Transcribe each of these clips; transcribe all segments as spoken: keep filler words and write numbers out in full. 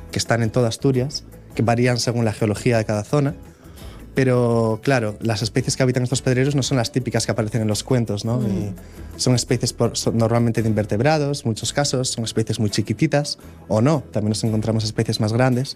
que están en toda Asturias, que varían según la geología de cada zona. Pero, claro, las especies que habitan estos pedreros no son las típicas que aparecen en los cuentos, ¿no? Mm. Y son especies por, son normalmente de invertebrados, en muchos casos, son especies muy chiquititas, o no, también nos encontramos especies más grandes.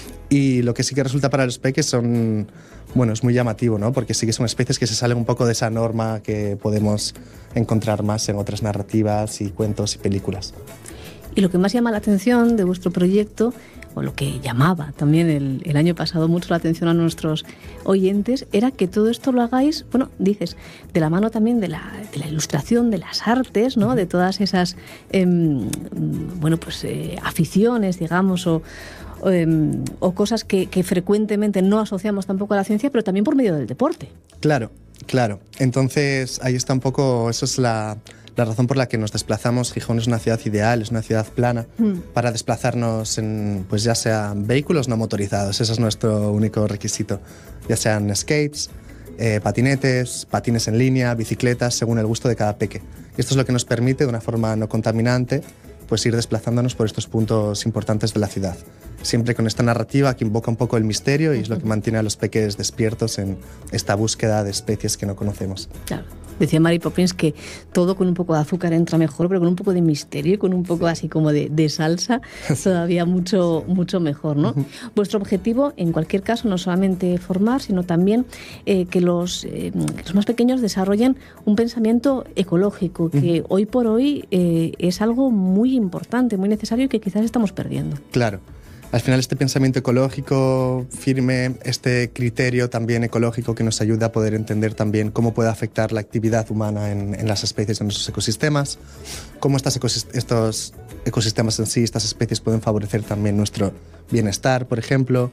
Y lo que sí que resulta para los peques son, bueno, es muy llamativo, ¿no? Porque sí que son especies que se salen un poco de esa norma que podemos encontrar más en otras narrativas y cuentos y películas. Y lo que más llama la atención de vuestro proyecto, o lo que llamaba también el, el año pasado mucho la atención a nuestros oyentes, era que todo esto lo hagáis, bueno, dices, de la mano también de la, de la ilustración, de las artes, ¿no? De todas esas, eh, bueno, pues eh, aficiones, digamos, o, o, eh, o cosas que, que frecuentemente no asociamos tampoco a la ciencia, pero también por medio del deporte. Claro, claro. Entonces, ahí está un poco, eso es la... La razón por la que nos desplazamos. Gijón es una ciudad ideal, es una ciudad plana, mm. para desplazarnos en, pues ya sean vehículos no motorizados, ese es nuestro único requisito, ya sean skates, eh, patinetes, patines en línea, bicicletas, según el gusto de cada peque. Y esto es lo que nos permite, de una forma no contaminante, pues ir desplazándonos por estos puntos importantes de la ciudad. Siempre con esta narrativa que invoca un poco el misterio y es lo que mantiene a los peques despiertos en esta búsqueda de especies que no conocemos. Claro. Decía Mary Poppins que todo con un poco de azúcar entra mejor, pero con un poco de misterio y con un poco así como de, de salsa, todavía mucho, mucho mejor, ¿no? Uh-huh. Vuestro objetivo, en cualquier caso, no solamente formar, sino también eh, que los, eh, los más pequeños desarrollen un pensamiento ecológico, que uh-huh. hoy por hoy eh, es algo muy importante, muy necesario y que quizás estamos perdiendo. Claro. Al final este pensamiento ecológico firme, este criterio también ecológico que nos ayuda a poder entender también cómo puede afectar la actividad humana en, en las especies de nuestros ecosistemas, cómo estas ecosist- estos ecosistemas en sí, estas especies pueden favorecer también nuestro bienestar, por ejemplo,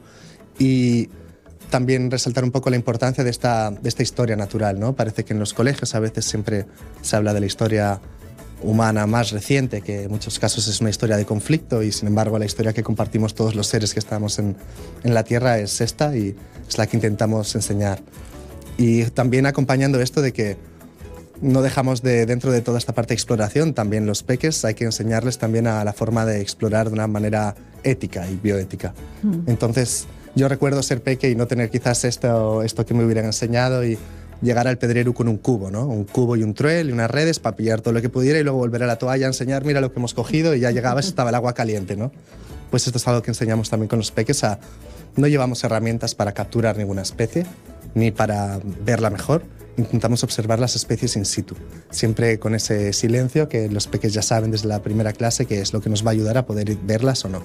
y también resaltar un poco la importancia de esta, de esta historia natural, ¿no? Parece que en los colegios a veces siempre se habla de la historia humana más reciente, que en muchos casos es una historia de conflicto y sin embargo la historia que compartimos todos los seres que estamos en, en la Tierra es esta y es la que intentamos enseñar. Y también acompañando esto de que no dejamos de, dentro de toda esta parte de exploración, también los peques hay que enseñarles también a la forma de explorar de una manera ética y bioética. Mm. Entonces yo recuerdo ser peque y no tener quizás esto, esto que me hubieran enseñado y llegar al pedrero con un cubo, ¿no? Un cubo y un truel y unas redes para pillar todo lo que pudiera y luego volver a la toalla a enseñar, mira lo que hemos cogido, y ya llegabas, estaba el agua caliente, ¿no? Pues esto es algo que enseñamos también con los peques a... No llevamos herramientas para capturar ninguna especie, ni para verla mejor. Intentamos observar las especies in situ, siempre con ese silencio que los peques ya saben desde la primera clase que es lo que nos va a ayudar a poder verlas o no.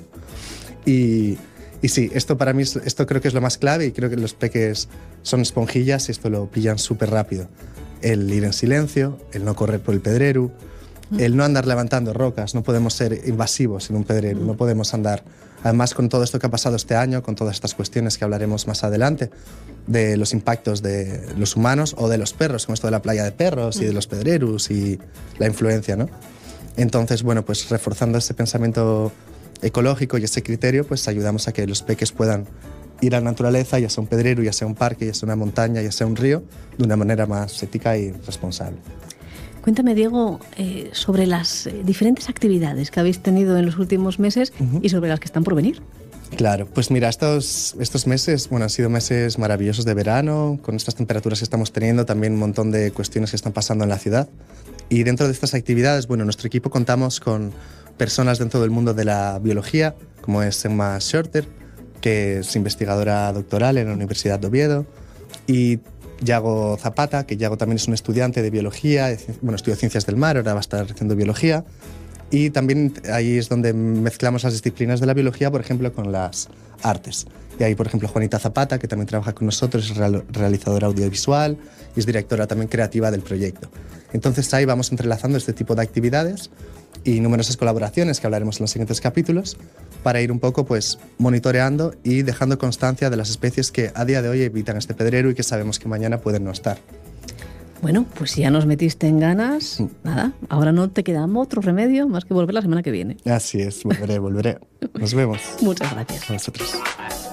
Y... Y sí, esto para mí, esto creo que es lo más clave y creo que los peques son esponjillas y esto lo pillan súper rápido. El ir en silencio, el no correr por el pedrero, el no andar levantando rocas, no podemos ser invasivos en un pedrero, no podemos andar... Además, con todo esto que ha pasado este año, con todas estas cuestiones que hablaremos más adelante, de los impactos de los humanos o de los perros, como esto de la playa de perros y de los pedreros y la influencia, ¿no? Entonces, bueno, pues reforzando ese pensamiento ecológico y ese criterio, pues ayudamos a que los peques puedan ir a la naturaleza, ya sea un pedrero, ya sea un parque, ya sea una montaña, ya sea un río, de una manera más ética y responsable. Cuéntame, Diego, eh, sobre las eh, diferentes actividades que habéis tenido en los últimos meses uh-huh. y sobre las que están por venir. Claro, pues mira, estos, estos meses, bueno, han sido meses maravillosos de verano, con estas temperaturas que estamos teniendo, también un montón de cuestiones que están pasando en la ciudad. Y dentro de estas actividades, bueno, en nuestro equipo contamos con personas dentro del mundo de la biología, como es Emma Shorter, que es investigadora doctoral en la Universidad de Oviedo, y Yago Zapata, que Yago también es un estudiante de biología, bueno, estudió ciencias del mar, ahora va a estar haciendo biología, y también ahí es donde mezclamos las disciplinas de la biología, por ejemplo, con las artes. Y ahí, por ejemplo, Juanita Zapata, que también trabaja con nosotros, es realizadora audiovisual y es directora también creativa del proyecto. Entonces ahí vamos entrelazando este tipo de actividades y numerosas colaboraciones que hablaremos en los siguientes capítulos para ir un poco pues monitoreando y dejando constancia de las especies que a día de hoy habitan este pedrero y que sabemos que mañana pueden no estar. Bueno, pues si ya nos metiste en ganas, nada, ahora no te queda otro remedio más que volver la semana que viene. Así es, volveré, volveré. Nos vemos. Muchas gracias. A vosotros.